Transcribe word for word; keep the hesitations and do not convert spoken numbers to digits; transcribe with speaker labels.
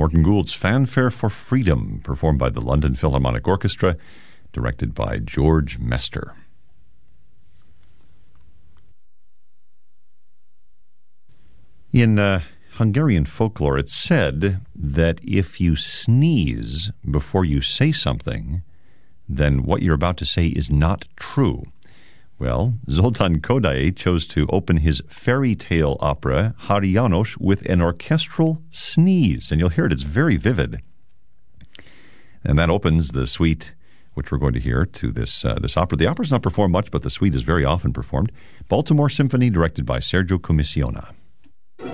Speaker 1: Morton Gould's Fanfare for Freedom, performed by the London Philharmonic Orchestra, directed by George Mester. In uh, Hungarian folklore, it's said that if you sneeze before you say something, then what you're about to say is not true. Well, Zoltán Kodály chose to open his fairy tale opera, Háry János, with an orchestral sneeze, and you'll hear it. It's very vivid. And that opens the suite, which we're going to hear, to this uh, this opera. The opera's not performed much, but the suite is very often performed. Baltimore Symphony, directed by Sergio Commissiona.